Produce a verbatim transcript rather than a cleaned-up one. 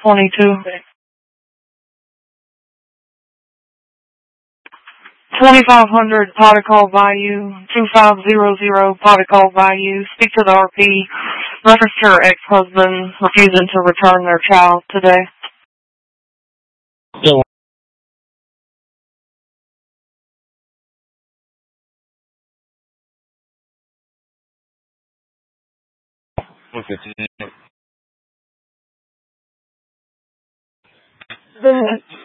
twenty-two. twenty-five hundred Potacall Bayou, two five zero zero Potacall Bayou. Speak to the R P. Reference to her ex-husband refusing to return their child today. Yeah. Okay.